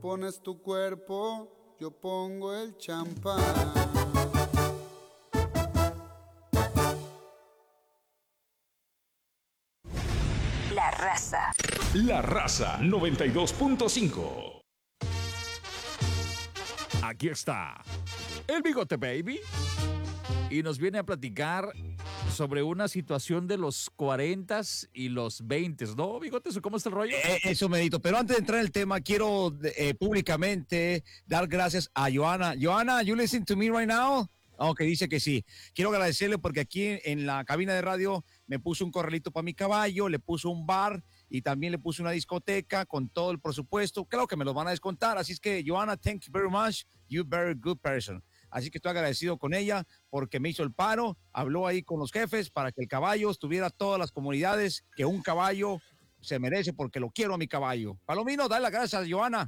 pones tu cuerpo, yo pongo el champán. La Raza. La Raza 92.5. Aquí está el Bigote Baby y nos viene a platicar sobre una situación de los 40 y los 20, ¿no, Bigotes? ¿Cómo está el rollo? Eso, Medito. Pero antes de entrar en el tema, quiero públicamente dar gracias a Johanna. Johanna, you listen to me right now? Ok, dice que sí. Quiero agradecerle porque aquí en la cabina de radio me puso un corralito para mi caballo, le puso un bar y también le puso una discoteca con todo el presupuesto. Claro que me lo van a descontar. Así es que, Johanna, thank you very much. You're very good person. Así que estoy agradecido con ella porque me hizo el paro, habló ahí con los jefes para que el caballo estuviera todas las comunidades que un caballo se merece porque lo quiero a mi caballo. Palomino, dale las gracias, Johanna.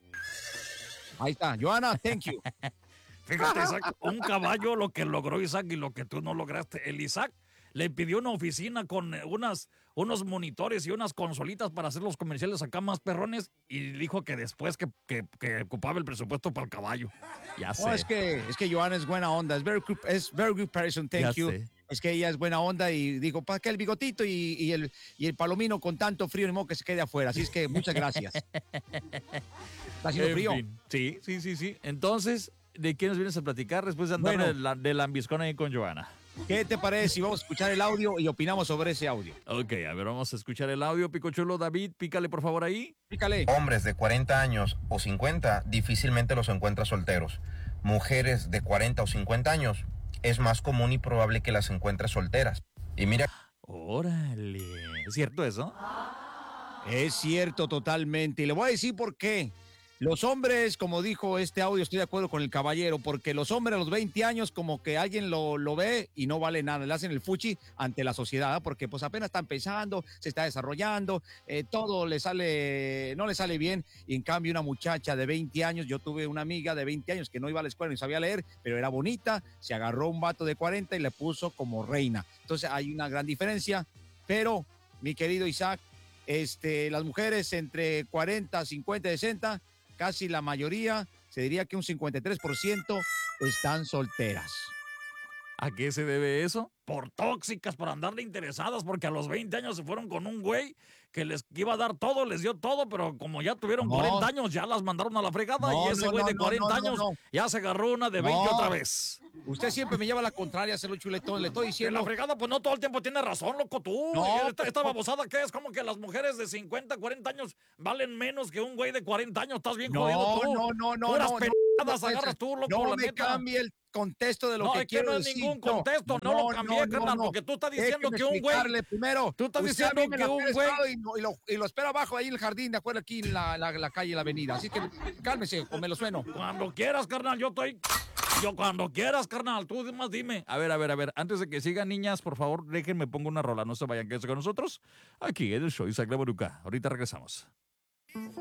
Ahí está, Johanna, thank you. Fíjate, Isaac, un caballo lo que logró Isaac y lo que tú no lograste. El Isaac le pidió una oficina con unos monitores y unas consolitas para hacer los comerciales acá más perrones y dijo que después que ocupaba el presupuesto para el caballo. Ya sé. No, es que Johanna es buena onda, es very good person, thank Ya you. sé. Es que ella es buena onda y digo, ¿para qué el bigotito y el palomino con tanto frío ni modo que se quede afuera? Así es que muchas gracias. ¿Está haciendo frío? En fin. Sí. Entonces, ¿de quién nos vienes a platicar después de andar de la ambiscona ahí con Johanna? ¿Qué te parece si vamos a escuchar el audio y opinamos sobre ese audio? Ok, a ver, vamos a escuchar el audio, Picochuelo. David, pícale por favor ahí. Pícale. Hombres de 40 años o 50 difícilmente los encuentras solteros. Mujeres de 40 o 50 años es más común y probable que las encuentres solteras. Y mira... Órale, ¿es cierto eso? Es cierto totalmente. Y le voy a decir por qué. Los hombres, como dijo este audio, estoy de acuerdo con el caballero, porque los hombres a los 20 años como que alguien lo ve y no vale nada, le hacen el fuchi ante la sociedad, porque pues apenas está empezando, se está desarrollando, todo no le sale bien, y en cambio una muchacha de 20 años, yo tuve una amiga de 20 años que no iba a la escuela ni sabía leer, pero era bonita, se agarró un vato de 40 y le puso como reina. Entonces hay una gran diferencia, pero mi querido Isaac, las mujeres entre 40, 50 y 60, casi la mayoría, se diría que un 53% están solteras. ¿A qué se debe eso? Por tóxicas, por andarle interesadas, porque a los 20 años se fueron con un güey que les iba a dar todo, les dio todo, pero como ya tuvieron 40 años, ya las mandaron a la fregada y ese güey de 40 años ya se agarró una de 20 otra vez. Usted siempre me lleva la contraria, se lo chuletón, le estoy diciendo. En la fregada, pues no todo el tiempo tiene razón, loco, tú. No, esta babosada que es como que las mujeres de 50, 40 años valen menos que un güey de 40 años, estás bien jodido tú. No. Puras penadas agarras tú, loco, no la me neta. cambie el contexto de lo que quiero decir. No, es que no es ningún contexto, no lo cambié, carnal, porque tú estás diciendo que un güey... Primero, tú estás diciendo que un güey... Y lo espero abajo ahí en el jardín, de acuerdo, aquí en la calle, la avenida. Así que cálmese, o me lo sueno. Cuando quieras, carnal, yo cuando quieras, carnal, tú más dime. A ver, antes de que sigan, niñas, por favor, déjenme pongo una rola, no se vayan, quédense con nosotros, aquí en el show Isaac La Boruca. Ahorita regresamos.